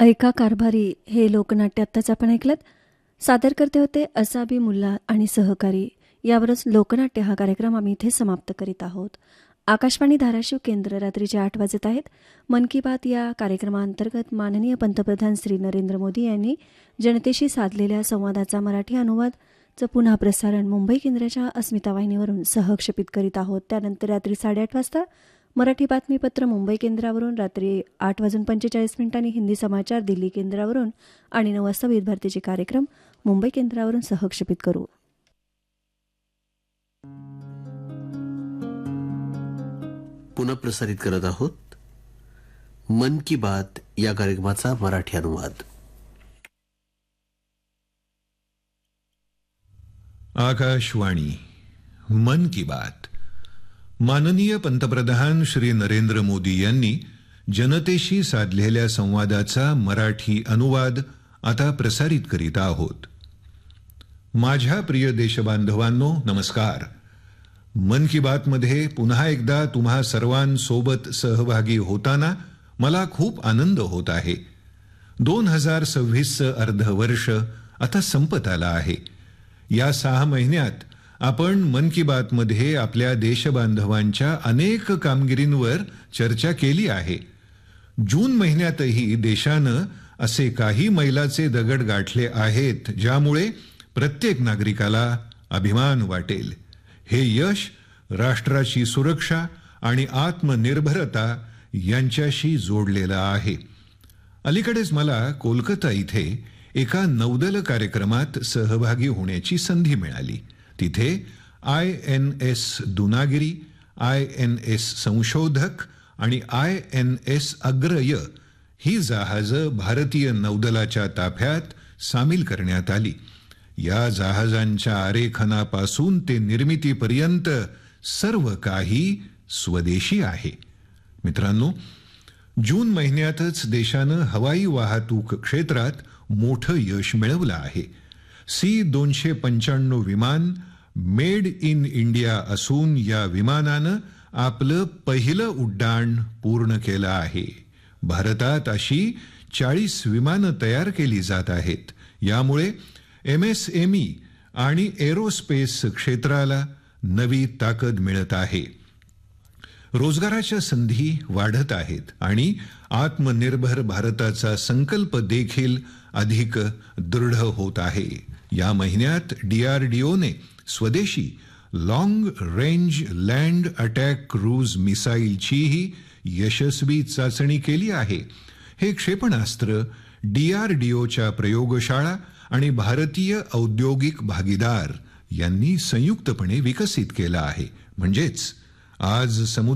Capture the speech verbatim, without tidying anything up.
ऐका कारभारी हे लोकनाट्य आत्ताच आपण ऐकलत. सादर करते होते असाबी मुल्ला आणि सहकारी. यावरच लोकनाट्य हा कार्यक्रम आम्ही इथे समाप्त करीत आहोत. आकाशवाणी धाराशिव केंद्र रात्रीचे आठ वाजत आहेत. मन की बात या कार्यक्रमाअंतर्गत माननीय पंतप्रधान श्री नरेंद्र मोदी यांनी जनतेशी साधलेल्या संवादाचा मराठी अनुवादचं पुन्हा प्रसारण मुंबई केंद्राच्या अस्मिता वाहिनीवरून सहक्षेपित करीत आहोत. त्यानंतर रात्री साडेआठ वाजता मराठी बातमीपत्र मुंबई केंद्रावरून, रात्री आठ वाजून पंचेचाळीस मिनिटांनी हिंदी समाचार दिल्ली केंद्रावरून आणि नऊ वाजता विविध भारतीचे कार्यक्रम मुंबई केंद्रावरून सहक्षेपित करू. पुनः प्रसारित करत आहोत मन की बात या कार्यक्रमाचा मराठी अनुवाद. आकाशवाणी मन की बात. माननीय पंतप्रधान श्री नरेंद्र मोदी यांनी जनतेशी साधलेल्या संवादाचा मराठी अनुवाद आता प्रसारित करीत आहोत. माझ्या प्रिय देशबांधवांनो, नमस्कार. मन की बात मध्ये पुन्हा एकदा तुम्हा सर्वांसोबत सहभागी होताना मला खूप आनंद होत आहे. दोन हजार सव्वीसचं अर्धवर्ष आता संपत आलं आहे. या सहा महिन्यात आपण मन की बात मध्ये आपल्या देशबांधवांच्या अनेक कामगिरींवर चर्चा केली आहे. जून महिन्यातही देशानं असे काही मैलाचे दगड गाठले आहेत ज्यामुळे प्रत्येक नागरिकाला अभिमान वाटेल. हे यश राष्ट्राची सुरक्षा आणि आत्मनिर्भरता यांच्याशी जोडलेलं आहे. अलीकडेच मला कोलकाता इथे एका नौदल कार्यक्रमात सहभागी होण्याची संधी मिळाली. तिथे I N S Dunagiri, I N S संशोधक आणि आय एन एस अग्रय ही जहाजं भारतीय नौदलाच्या ताफ्यात सामील करण्यात आली. या जहाजांच्या आरेखनापासून ते निर्मितीपर्यंत सर्व काही स्वदेशी आहे. मित्रांनो, जून महिन्यातच देशानं हवाई वाहतूक क्षेत्रात मोठं यश मिळवलं आहे. सी दोनशे पंच्याण्णव विमान मेड इन इंडिया असून या विमानानं आपलं पहिलं उड्डाण पूर्ण केलं आहे. भारतात अशी चाळीस विमानं तयार केली जात आहेत. यामुळे एम एस एम ई आणि एरोस्पेस क्षेत्राला नवी ताकद मिळत आहे. रोजगाराच्या संधी वाढत आहेत आणि आत्मनिर्भर भारताचा संकल्प देखील अधिक दृढ होत आहे. या महिन्यात डीआरडीओने स्वदेशी long range land attack cruise मिसाईलचीही यशस्वी चाचणी केली आहे. हे क्षेपणास्त्र डीआरडीओच्या प्रयोगशाळा आणि भारतीय औद्योगिक भागीदार यांनी संयुक्तपणे विकसित केलं आहे. म्हणजेच आज समुद्र